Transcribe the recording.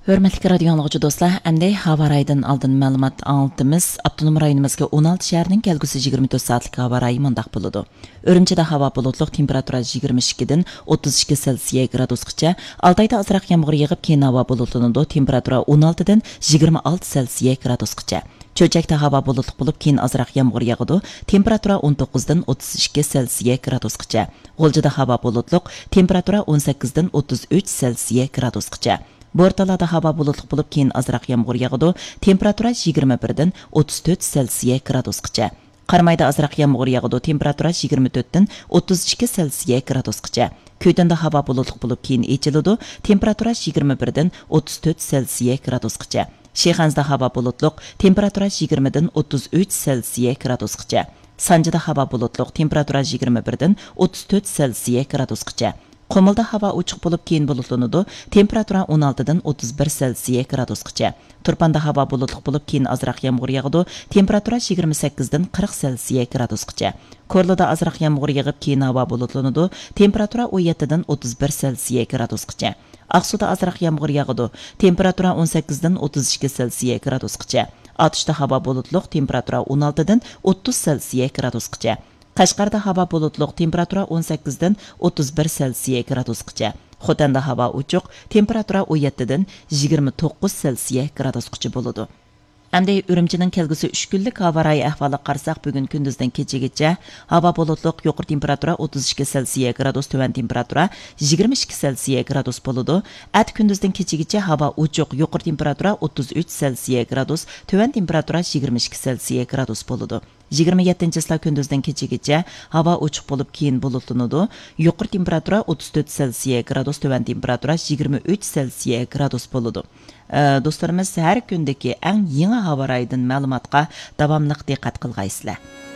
Hörmətli radio anlıqçı dostlar, əmdə hava rayından aldın məlumat anlatımız. Abdunum rayonumuzga 16 şəhərinin gəlgüsü 24 saatlik hava rayı mındaq buludu. Örümçədə hava bulutluq, temperatura 22-dən 32 Selsiya gradusqacha. Altayda azraq yağmur yağıb, keyin hava bulutlunudu, temperatura 16-dən 26 Selsiya gradusqacha. Çölçəkdə hava bulutluq bulub, keyin azraq yağmur yağıdı, temperatura 19-dən 32 Selsiya gradusqacha. G'oljada hava bulutluq, temperatura 18-dən 33 Selsiya gradusqacha. Bortalarda hava bulutluq bo'lib, keyin azroq yomg'ir yog'adi. Temperatura 21 dan 34 Selsiya gradusgacha. Qarmayda azroq yomg'ir yog'adi. Temperatura 24 dan 32 Selsiya gradusgacha. Ko'ydanda hava bulutluq bo'lib, keyin echiladi. Temperatura 21 dan 34 Selsiya gradusgacha. Shexanzda hava bulutluq, temperatura 20 dan 33 Selsiya gradusgacha. Sanjida hava bulutluq, temperatura 21 dan 34 Selsiya gradusgacha. Qumulda hava uçuq bo'lib, keyin bulutlanadi. Temperatura 16 dan 31 Selsiya gradusgacha. Turpanda hava bulutluq bo'lib, keyin azroq yomg'ir yog'adi. Temperatura 28 dan 40 Selsiya gradusgacha. Korlada azroq yomg'ir yog'ib, keyin hava bulutlanadi. Temperatura 17 dan 31 Selsiya gradusgacha. Aqsuda azroq yomg'ir yog'adi. Temperatura 18 dan 32 Selsiya gradusgacha. Atishda hava bulutluq, temperatura 16 dan 30 Selsiya gradusgacha. Qashqarda hava bulutluq, temperatura 18 dan 31 Selsiya gradusgacha. Xotanda hava uchuq, temperatura 17 dan 29 Selsiya gradusgacha bo'ladi. Әмді үрімчінің келгісі 3 күнлік hava rayı ahvali qarsak, bugun kunduzdan kechagacha hava bulutluq, yuqori temperatura 32 Selsiya gradus, töven temperatura 22 Selsiya gradus bo'ladi. At kunduzdan kechagacha hava uchuq, yuqori temperatura 33 Selsiya gradus, töven temperatura 22 Selsiya gradus bo'ladi. 27-sila kunduzdan kechagacha hava uchuq bo'lib, keyin bulutlanadi. Yuqori temperatura 34 Selsiya gradus, töven temperatura 23 Selsiya gradus bo'ladi. Dostlarımız, her gündeki en yeni hava rayından məlumatqa davamlıq diqqət qılğaysızlar.